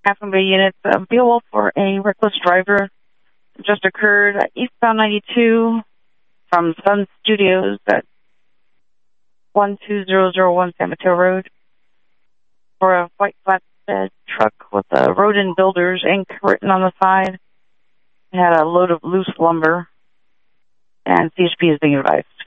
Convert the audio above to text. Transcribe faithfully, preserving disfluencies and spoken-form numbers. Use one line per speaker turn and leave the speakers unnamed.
Half Moon Bay units, uh, be well for a reckless driver. Just occurred at eastbound ninety-two from Sun Studios at one two zero zero one San Mateo Road for a white flatbed truck with a Rodin Builders Incorporated written on the side. It had a load of loose lumber, and C H P is being advised.